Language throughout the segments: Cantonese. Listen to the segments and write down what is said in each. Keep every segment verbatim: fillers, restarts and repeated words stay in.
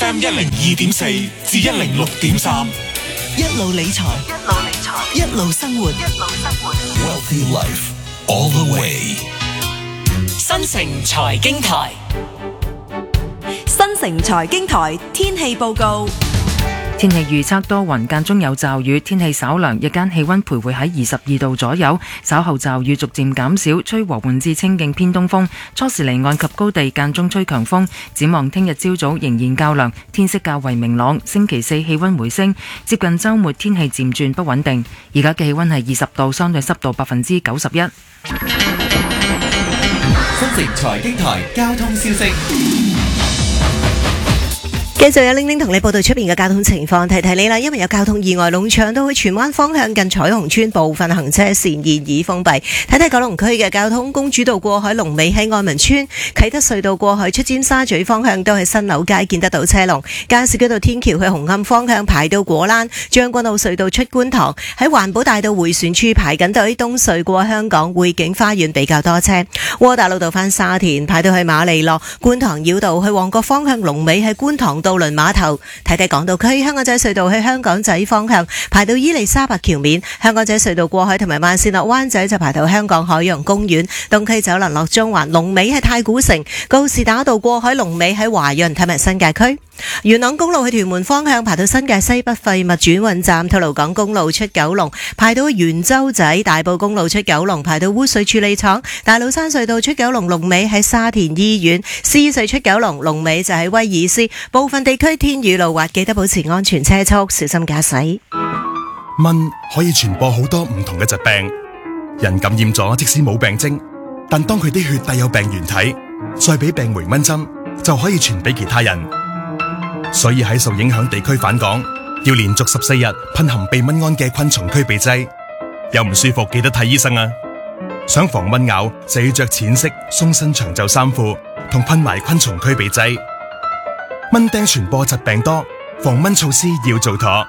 F M 一零二點四至一零六點三， 一路理財， 一路理財， 一路生活， 一路生活。 Wealthy Life all the way。 新城財經台， 新城財經台天氣報告。 天氣預測多雲間中有驟雨，天氣稍涼，日間氣溫徘徊喺二十二度左右。稍後驟雨逐漸減少，吹和緩至清勁偏東風。初時離岸及高地間中吹強風。展望聽日朝早仍然較涼，天色較為明朗。星期四氣溫回升，接近週末天氣漸轉不穩定。而家嘅氣溫係二十度，相對濕度百分之九十一。 新城財經台交通消息。 繼續有玲玲同你報道出邊嘅交通情況，提提你啦，因為有交通意外，龍翔道去荃灣方向近彩虹村部分行車線現已封閉。睇睇九龍區嘅交通，公主道過海龍尾喺愛民村，啟德隧道過海出尖沙咀方向都係新樓街見得到車龍，加士居道天橋去紅磡方向排到果欄，將軍澳隧道出觀塘，喺環保大道迴旋處排緊隊，東隧過香港匯景花園比較多車，窩打老道返沙田排到去馬利諾，觀塘繞道去旺角方向龍尾喺觀塘道渡輪碼頭。睇睇港島區香港仔隧道去香港仔方向排到伊利沙伯橋面，香港仔隧道過海同埋慢線落灣仔就排到香港海洋公園，東區走廊落中環龍尾喺太古城，告士打道過海龍尾喺華潤同埋新界區，元朗公路去屯門方向排到新界西北廢物轉運站，吐露港公路出九龍排到元洲仔，大埔公路出九龍排到污水處理廠，大老山隧道出九龍龍尾喺沙田醫院，獅隧出九龍龍尾就喺威爾斯，部分地區天雨路滑，記得保持安全車速，小心駕駛。 蚊可以傳播好多唔同嘅疾病，人感染咗即使冇病徵，但當佢啲血帶有病原體，再俾病媒蚊針就可以傳俾其他人。所以喺受影響地區返港，要連續十四日噴含避蚊胺嘅昆蟲驅避劑。有唔舒服記得睇醫生啊！想防蚊咬就要着淺色鬆身長袖衫褲，同噴埋昆蟲驅避劑。蚊叮傳播疾病多，防蚊措施要做妥。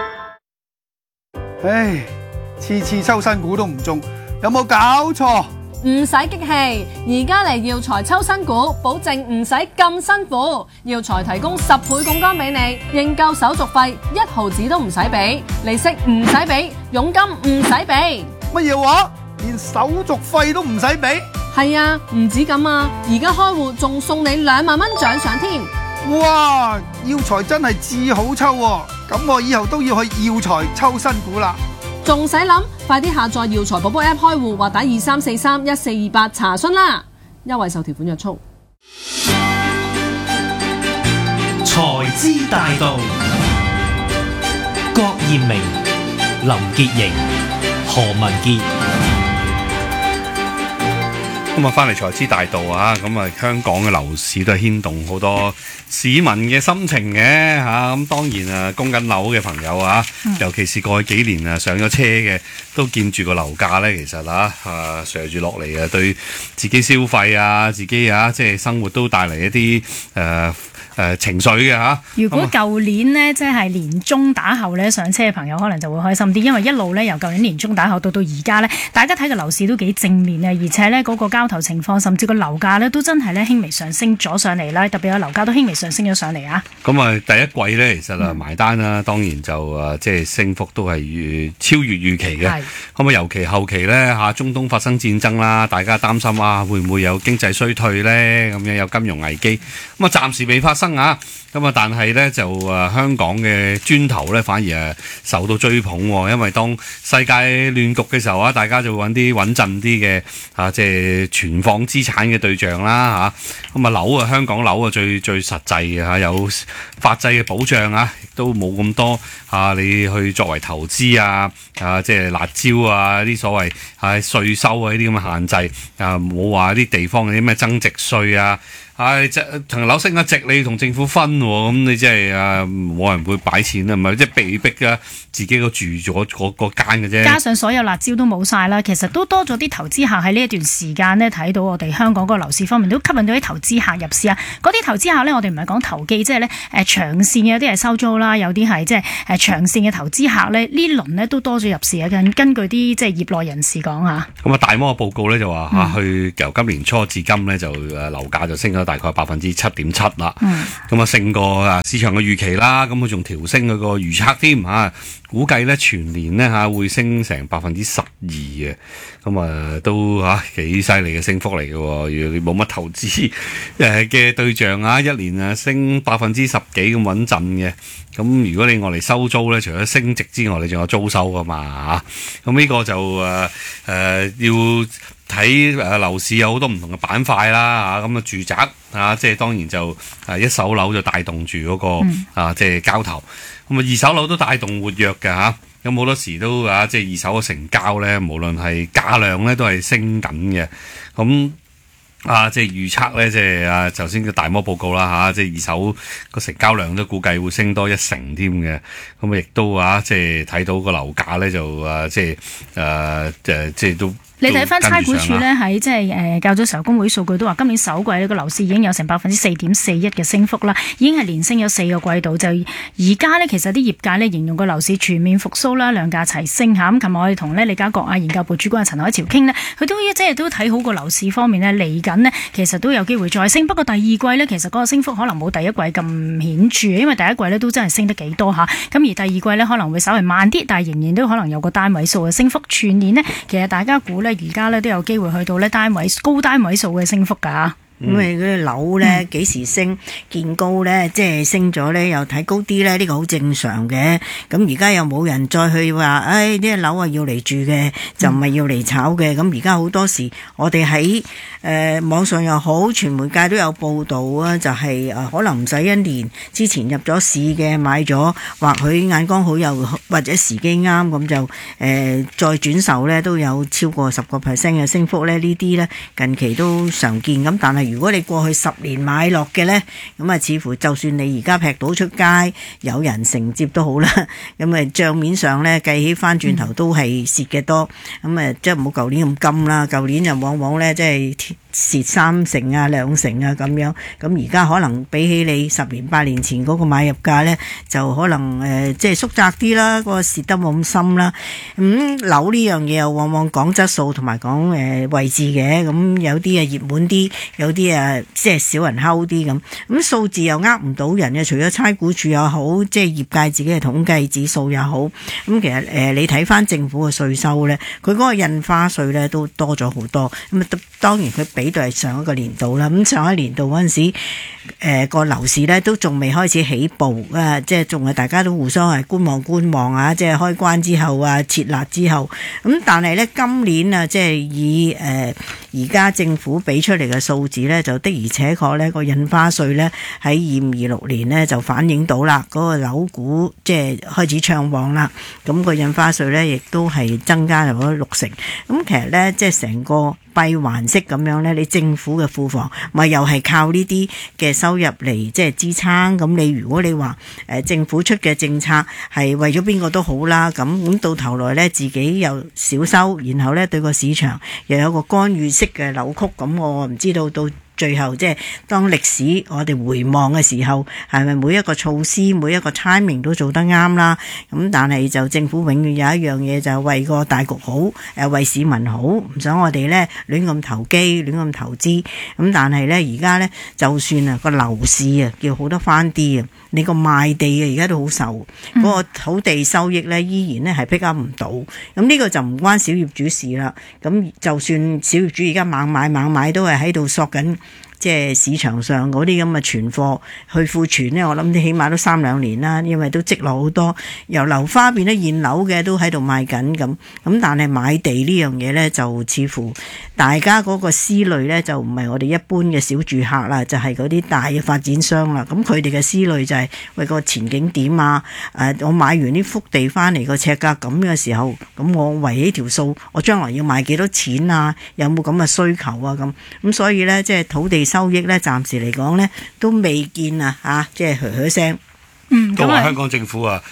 唉，次次抽新股都唔中，有冇搞錯？ 唔使激氣，而家嚟耀才抽新股，保證唔使咁辛苦。耀才提供十倍槓桿俾你，認購手續費一毫子都唔使俾，利息唔使俾，佣金唔使俾。 乜嘢話？連手續費都唔使俾？ 係啊，唔止咁啊，而家開戶仲送你兩萬蚊獎賞添。 哇！耀才真係至好抽喎，咁我以後都要去耀才抽新股啦。 仲使諗？快啲下載耀才寶寶 App 開戶或打二三四三一四二八查詢啦。優惠受條款約束。 財資大道，郭艷明、林潔瑩、何文傑。 咁啊，翻嚟財資大道啊，咁啊，香港嘅樓市都係牽動好多市民嘅心情嘅嚇。咁當然啊，供緊樓嘅朋友啊，嗯、尤其是過去幾年啊上咗車嘅，都見住個樓價咧，其實啊啊上住落嚟啊，對自己消費啊，自己啊，即係生活都帶嚟一啲誒。呃誒、呃、情緒嘅嚇， 如果舊年呢，即係年中打後咧上車嘅朋友，可能就會開心啲，因為一路咧由舊年年中打後到到而家咧，大家睇嘅樓市都幾正面嘅，而且咧嗰個交投情況，甚至個樓價咧都真係咧輕微上升咗上嚟啦，特別有樓價都輕微上升咗上嚟啊！咁啊，第一季咧其實啊埋單啦，當然就啊即係升幅都係越超越預期嘅。咁啊，尤其後期咧嚇中東發生戰爭啦，大家擔心啊會唔會有經濟衰退咧？咁樣有金融危機，咁啊暫時未發生。啊，咁啊，但係咧就誒香港嘅磚頭咧反而誒受到追捧喎，因為當世界亂局嘅時候啊，大家就揾啲穩陣啲嘅啊，即係存放資產嘅對象啦嚇。咁啊樓啊，香港樓啊最最實際嘅嚇，有法制嘅保障啊，亦都冇咁多啊，你去作為投資啊啊，即係辣椒啊啲所謂係稅收啊呢啲咁嘅限制啊，冇話啲地方嗰啲咩增值稅啊。唉，即係層樓升一值，你要同政府分喎，咁你即係啊冇人會擺錢啊，唔係即係被逼啊，自己個住咗嗰嗰間嘅啫。加上所有辣椒都冇晒啦，其實都多咗啲投資客喺呢一段時間呢，睇到我哋香港嗰個樓市方面都吸引到啲投資客入市啊。嗰啲投資客呢，我哋唔係講投機，即係咧誒長線嘅，有啲係收租啦，有啲係即係誒長線嘅投資客呢，呢輪呢都多咗入市啊。根根據啲即係業內人士講嚇。咁啊，大摩嘅報告咧就話嚇，去由今年初至今呢，就誒樓價就升咗啦，大概百分之七點七啦。 嗯， 咁啊勝過啊市場嘅預期啦。咁佢仲調升佢個預測添嚇，估計咧全年咧嚇會升成百分之十二嘅。咁啊都嚇幾犀利嘅升幅嚟嘅喎。如果你冇乜投資誒嘅對象啊，一年啊升百分之十幾咁穩陣嘅。咁如果你我嚟收租咧，除咗升值之外，你仲有租收噶嘛嚇。咁呢個就誒誒、呃呃、要睇誒樓市有好多唔同嘅板塊啦嚇。咁啊住宅啊，即係當然就誒一手樓就帶動住嗰、那個、嗯、啊，即係交投。咁啊二手樓都帶動活躍嘅嚇。咁好多時都啊，即係二手嘅成交咧，無論係價量咧都係升緊嘅。咁啊，即係預測咧，即係啊，頭先嘅大摩報告啦嚇，即係二手個成交量都估計會升多一成添嘅。咁啊，亦都啊，即係睇到個樓價咧就啊，即係誒誒，即係都。 你睇翻差估署咧喺即係誒較早時候工會數據都話，今年首季呢個樓市已經有成百分之四點四一嘅升幅啦，已經係連升咗四個季度。就而家呢，其實啲業界呢形容個樓市全面復甦啦，量價齊升嚇。咁琴日我哋同呢李家國啊研究部主管阿陳海潮傾呢，佢都即係都睇好個樓市方面呢，嚟緊呢，其實都有機會再升。不過第二季呢，其實嗰個升幅可能冇第一季咁顯著，因為第一季呢都真係升得幾多嚇。咁而第二季呢，可能會稍微慢啲，但係仍然都可能有個單位數嘅升幅。全年呢，其實大家估呢，而家呢都有機會去到呢單位高單位數嘅升幅㗎。 咁啊嗰啲樓咧幾時升見高咧，即係升咗咧又睇高啲咧，呢個好正常嘅。咁而家又冇人再去話，誒呢啲樓啊要嚟住嘅，就唔係要嚟炒嘅。咁而家好多時我哋喺誒網上又好，傳媒界都有報道啊，就係、是、誒可能唔使一年之前入咗市嘅買咗，或許眼光好又或者時機啱，咁就誒、呃、再轉售咧都有超過十個 percent 嘅升幅咧。呢啲咧近期都常見。咁但係如果你過去十年買落嘅呢，咁啊似乎就算你而家劈到出街，有人承接都好啦。咁啊帳面上呢，計起翻轉頭都係蝕嘅多。咁啊即係冇舊年咁金啦，舊年就往往呢，即係蝕三成啊兩成啊咁樣。咁而家可能比起你十年八年前嗰個買入價呢，就可能誒、呃、即係縮窄啲啦，個蝕得冇咁深啦。咁樓呢樣嘢又往往講質素同埋講誒位置嘅。咁有啲啊熱門啲，有啲啊即係少人睺啲咁。咁數字又呃唔到人嘅，除咗差估署又好，即係業界自己嘅統計指數又好。咁其實誒、呃、你睇翻政府嘅稅收呢，佢嗰個印花稅呢都多咗好多。咁啊當然佢比對係上一個年度啦。咁上一年度嗰陣時，誒個樓市呢都仲未開始起步啊，即係仲係大家都互相係觀望觀望啊，即係開關之後啊，設立之後。咁但係呢，今年啊，即係以誒而家政府俾出嚟嘅數字呢，就的而且確呢個印花稅呢，喺二五二六年呢就反映到啦，嗰個樓股即係開始暢旺啦。咁個印花稅呢亦都係增加咗六成。咁其實呢，即係成個閉環式咁樣呢，你政府嘅庫房咪又係靠呢啲嘅收入嚟即係支撐。咁你如果你話誒政府出嘅政策係為咗邊個都好啦，咁咁到頭來呢，自己又少收，然後呢對個市場又有個干預式嘅扭曲。咁我唔知道到最後即係當歷史我哋回望嘅時候，係咪每一個措施每一個 timing 都做得啱啦？咁但係就政府永遠有一樣嘢，就係為個大局好，誒為市民好，唔想我哋咧亂咁投機亂咁投資。咁但係咧而家咧就算啊個樓市啊叫好得翻啲啊，你個賣地啊而家都好受，嗰、嗯、個土地收益咧依然咧係 pick up唔到。咁呢個就唔關小業主事啦。咁就算小業主而家猛買猛買都係喺度索緊。即係市場上嗰啲咁嘅存貨去庫存呢，我諗啲起碼都三兩年啦，因為都積落好多，由樓花變咗現樓嘅都喺度賣緊咁。咁但係買地呢樣嘢呢，就似乎大家嗰個思慮呢，就唔係我哋一般嘅小住客啦，就係嗰啲大嘅發展商啦。咁佢哋嘅思慮就係、是、喂個前景點啊？誒、呃，我買完啲幅地翻嚟個尺價咁嘅時候，咁我圍起條數，我將來要賣幾多錢啊？有冇咁嘅需求啊？咁咁所以呢，即係土地收益咧，暫時嚟講咧都未見啊，嚇，即係噓噓聲。 嗯， 都話香港政府啊，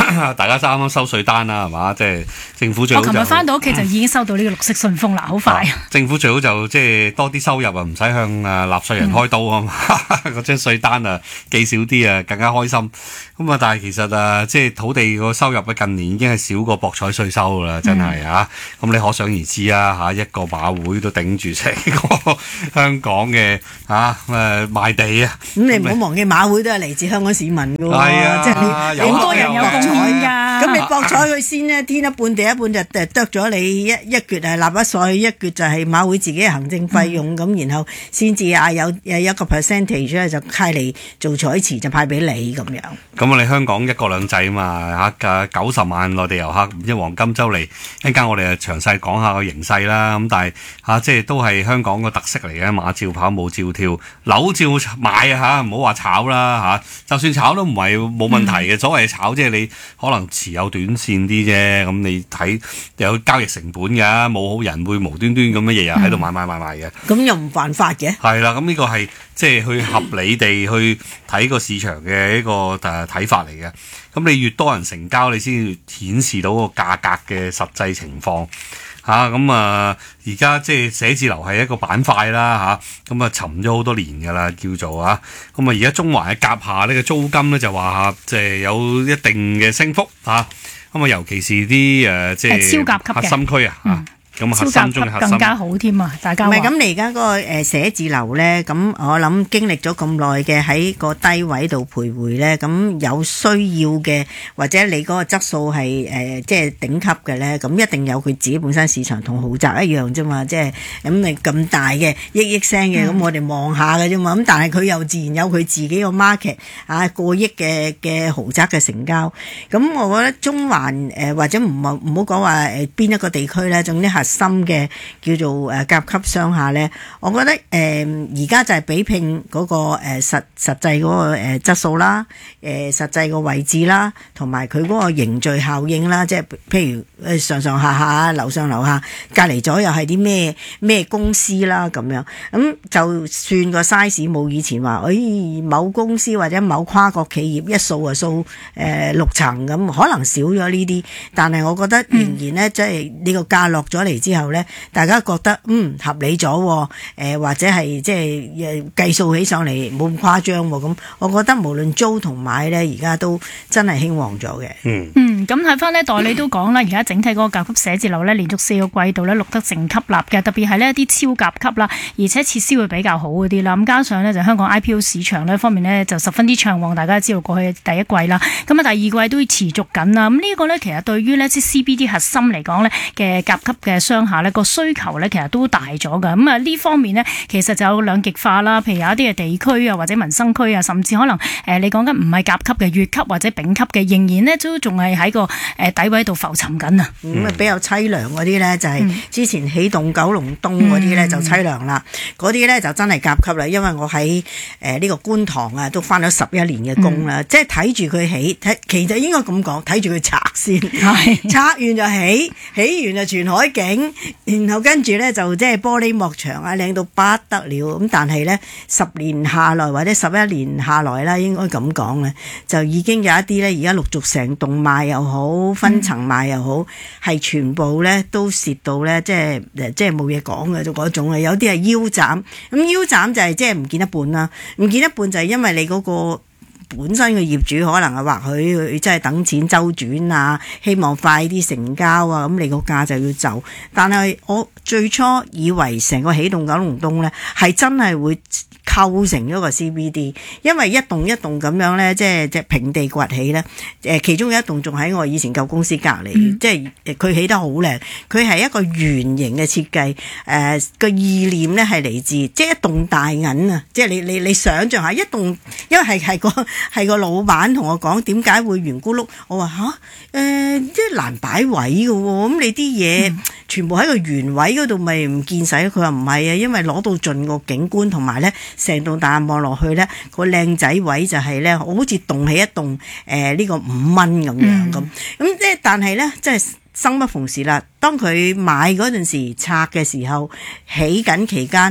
大家啱啱收稅單啦，係嘛？即係政府最好就。 我琴日翻到屋企就已經收到呢個綠色信封啦，好快啊！ 政府最好就即係多啲收入啊，唔使向誒納稅人開刀啊嘛，嗰張稅單啊記少啲啊，更加開心。咁啊，但係其實啊，即係土地個收入嘅近年已經係少過博彩稅收噶啦，真係嚇。咁你可想而知啊嚇，一個馬會都頂住成個香港嘅嚇誒賣地啊。 咁你唔好忘記馬會都係嚟自香港市民㗎喎， 係啊， 即係你好多人有博彩㗎。 咁你博彩佢先咧，天一半地一半就誒得咗你一一橛係納一稅，一橛就係馬會自己嘅行政費用，咁、嗯、然後先至啊有有一個 percentage 咧就派嚟做彩池就派俾你咁樣。 咁我哋香港一國兩制啊嘛嚇，九十萬內地遊客，即係黃金週嚟，一陣間我哋啊詳細講下個形勢啦。咁但係嚇即係都係香港個特色嚟嘅，馬照跑，舞照跳，樓照買啊嚇，唔好話炒啦嚇，就算炒都唔係冇問題嘅。嗯、所謂炒即係你可能持有短線啲啫，咁你睇有交易成本㗎，冇好人會無端端咁樣日日喺度買買買買嘅。咁、 嗯、又唔犯法嘅？係啦，咁呢個係即係去合理地去睇個市場嘅一個誒睇法嚟嘅。咁你越多人成交，你先至顯示到個價格嘅實際情況嚇。咁啊，而家即係寫字樓係一個板塊啦嚇，咁啊沉咗好多年㗎啦，叫做啊。咁啊，而家中環嘅甲廈呢個租金咧就話即係有一定嘅升幅嚇。咁啊，尤其是啲誒即係超甲級嘅核心區啊嚇。 嗯咁核心中嘅核心更加好添啊！大家唔係咁，你而家嗰個誒寫字樓咧，咁我諗經歷咗咁耐嘅喺個低位度徘徊咧，咁有需要嘅或者你嗰個質素係誒即係頂級嘅咧，咁一定有佢自己本身市場同豪宅一樣啫嘛，即係咁你咁大嘅億億聲嘅，咁、嗯、我哋望下嘅啫嘛，咁但係佢又自然有佢自己個 market 啊，過億嘅嘅豪宅嘅成交，咁我覺得中環誒、呃、或者唔好唔好講話誒邊一個地區咧，總之係深嘅叫做誒甲級商廈咧，我覺得誒而家就係比拼嗰、那個誒、呃、實實際嗰個誒質素啦，誒、呃、實際個位置啦，同埋佢嗰個凝聚效應啦，即係譬如誒上上下下、樓上樓下、隔離左右係啲咩咩公司啦咁樣，咁就算個 size 冇以前話，誒、哎、某公司或者某跨國企業一掃就掃誒六層咁，可能少咗呢啲，但係我覺得仍然咧，即係呢個價落咗嚟之後咧，大家覺得嗯合理咗，誒、呃、或者係即係誒計數起上嚟冇咁誇張喎，咁我覺得無論租同買咧，而家都真係興旺咗嘅。 嗯嗯，咁睇翻呢代理都講啦，而家整體嗰個甲級寫字樓咧，連續四個季度咧錄得正吸納嘅，特別係呢一啲超甲級啦，而且設施會比較好嗰啲啦。咁加上呢，就香港 I P O 市場呢方面呢，就十分之暢旺，大家知道過去第一季啦，咁啊第二季都會持續緊啦。咁呢個呢，其實對於呢啲 C B D 核心嚟講呢嘅甲級嘅商廈呢個需求呢，其實都大咗噶。咁啊呢方面呢，其實就有兩極化啦，譬如有一啲嘅地區啊或者民生區啊，甚至可能誒、呃、你講緊唔係甲級嘅乙級或者丙級嘅，仍然呢都仲係喺個誒底位度浮沉緊啊。 咁啊、嗯、比較凄涼嗰啲呢，就係之前起動九龍東嗰啲呢，就凄涼啦，嗰啲呢，就真係甲級啦。因為我喺誒呢個觀塘啊都翻咗十一年嘅工啦，嗯、即係睇住佢起，睇其實應該咁講，睇住佢拆先，拆完就起，起完就全海景，然後跟住呢，就即係玻璃幕牆啊靚到不得了。咁但係呢，十年下來或者十一年下來啦，應該咁講咧，就已經有一啲呢，而家陸續成棟賣又好，分層賣又好，係、嗯、全部呢都蝕到呢，即係即係冇嘢講嘅，就嗰種啊。有啲係腰斬，咁腰斬就係即係唔見一半啦，唔見一半就係因為你嗰個本身嘅業主可能係或許佢真係等錢周轉啊，希望快啲成交啊，咁你個價就要就。但係我最初以為成個起動九龍東呢係真係會構成咗個 C B D， 因為一棟一棟咁樣呢，即係即係平地崛起呢。誒其中有一棟仲喺我以前舊公司隔離，嗯、即係佢起得好靚，佢係一個圓形嘅設計，誒、呃、個意念呢係嚟自即係一棟大銀啊！即係你你你想象下一棟，因為係係個係個老闆同我講點解會圓咕碌，我話吓誒即係難擺位嘅喎，咁你啲嘢全部喺個圓位嗰度咪唔見使？佢話唔係啊，因為攞到盡個景觀同埋呢。成棟大廈望落去咧，個靚仔位就係咧，好似棟起一棟誒呢、呃這個五蚊咁樣咁。咁即係但係咧，即係生不逢時啦。當佢買嗰陣時拆嘅時候，起緊期間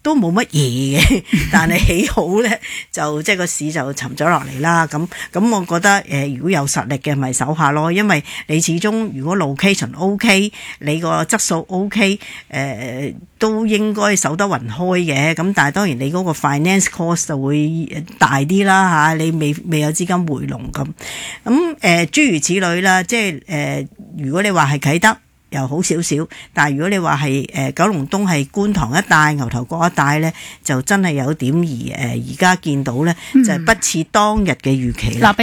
都冇乜嘢嘅，但係起好咧就即係個市就沉咗落嚟啦。咁咁我覺得誒、呃，如果有實力嘅咪守下咯，因為你始終如果 location OK， 你個質素 OK，誒、呃、都應該守得雲開嘅。咁但係當然你嗰個 finance cost 就會大啲啦嚇，你未未有資金回籠咁。咁誒諸如此類啦，即係誒、呃、如果你話係啟德，又好少少，但係如果你話係誒九龍東係觀塘一帶、牛頭角一帶咧，就真係有點而誒而家見到咧，就係不似當日嘅預期啦。